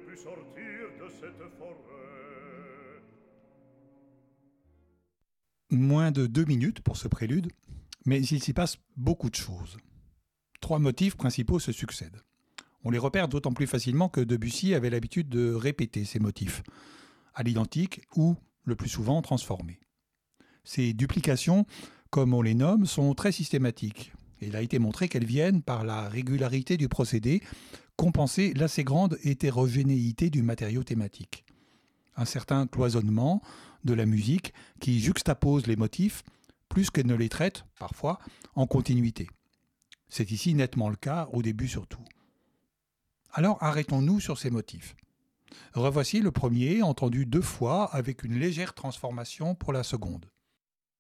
pu sortir de cette forêt. Moins de 2 minutes pour ce prélude, mais il s'y passe beaucoup de choses. 3 motifs principaux se succèdent. On les repère d'autant plus facilement que Debussy avait l'habitude de répéter ces motifs, à l'identique ou, le plus souvent, transformés. Ces duplications, comme on les nomme, sont très systématiques. Et il a été montré qu'elles viennent, par la régularité du procédé, compenser l'assez grande hétérogénéité du matériau thématique. Un certain cloisonnement de la musique qui juxtapose les motifs plus qu'elle ne les traite, parfois, en continuité. C'est ici nettement le cas, au début surtout. Alors arrêtons-nous sur ces motifs. Revoici le premier, entendu 2 fois, avec une légère transformation pour la seconde.